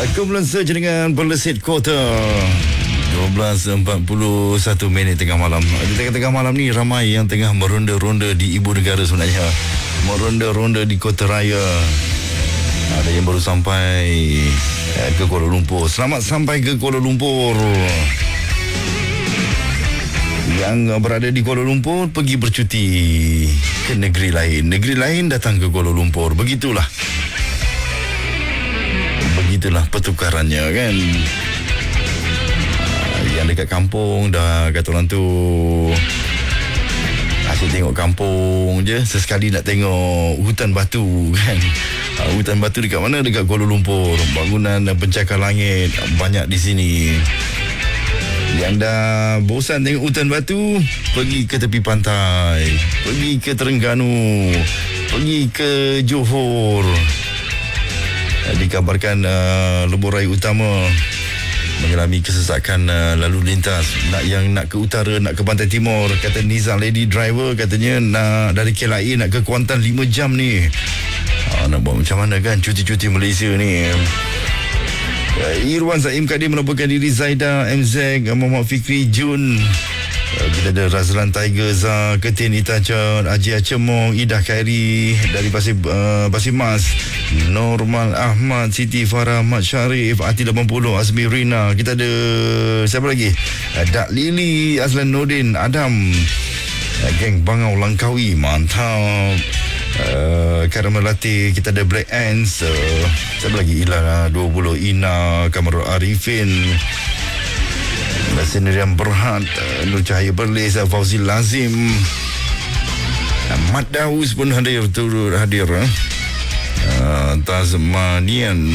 Kumpulan saja dengan Perlesit Kota. 12.41 minit tengah malam. Di tengah malam ni ramai yang tengah meronda-ronda di ibu negara sebenarnya. Meronda-ronda di Kota Raya. Ada yang baru sampai ke Kuala Lumpur. Selamat sampai ke Kuala Lumpur. Yang berada di Kuala Lumpur pergi bercuti ke negeri lain. Negeri lain datang ke Kuala Lumpur. Begitulah pertukarannya kan. Yang dekat kampung dah kata orang tu asyik tengok kampung je, sesekali nak tengok hutan batu kan. Hutan batu dekat mana? Dekat Kuala Lumpur. Bangunan pencakar langit banyak di sini. Yang dah bosan tengok hutan batu, pergi ke tepi pantai, pergi ke Terengganu, pergi ke Johor. Dikabarkan lebuh raya utama mengalami kesesakan lalu lintas. Nak ke utara, nak ke pantai timur. Kata Nizam Lady Driver, katanya nak dari KLIA nak ke Kuantan 5 jam ni. Nak buat macam mana kan cuti-cuti Malaysia ni. Irwan Zaim Kadir melaporkan diri. Zaida MZ, Muhammad Fikri Jun. Kita ada Razlan Tiger, Ketin Itaca, Haji Acemong, Ida Khairi dari Pasir Mas, Normal Ahmad, Siti Farah, Mat Syarif, Ati 80, Azmi Rina. Kita ada siapa lagi? Dak Lili, Azlan Nordin, Adam, geng Bangau Langkawi, mantap. Karamel Latih. Kita ada Black Ants, siapa lagi? Ila 20, Ina, Kamarul Arifin, Sendirian Berhad, Nur Cahaya Perlis, Fauzi Lazim, Mat Daus pun hadir, turut hadir. Tasmanian,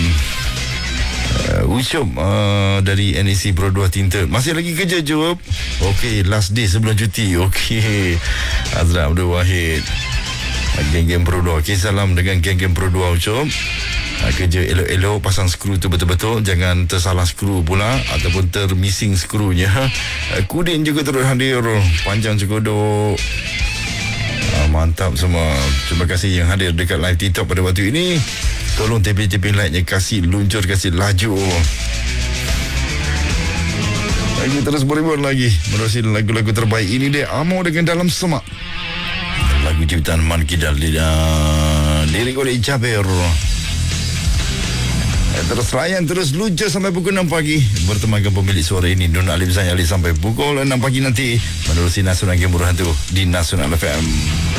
Ucup dari NEC Pro 2 Tinted. Masih lagi kerja Job? Okey, last day sebelum cuti. Okey, Azra Abdul Wahid, geng-geng Pro 2. Okey, salam dengan geng-geng Pro 2 Ucup. Kerja elok-elok, pasang skru tu betul-betul, jangan tersalah skru pula ataupun termissing skrunya. Kudin juga turut hadir, Panjang Cekodok. Mantap semua. Terima kasih yang hadir dekat live TikTok pada waktu ini. Tolong taping like-nya, kasih luncur, kasih laju. Lagi terus beribun lagi menerusi lagu-lagu terbaik. Ini dia Amo dengan Dalam Semak, lagu ciptaan Man Kidal, lirik oleh Jabir. Terus layan, terus luncur sampai pukul 6 pagi bertemankan pemilik suara ini, Nun Alim Zayali, sampai pukul 6 pagi nanti menerusi Nasional Game Berhantu di Nasional FM.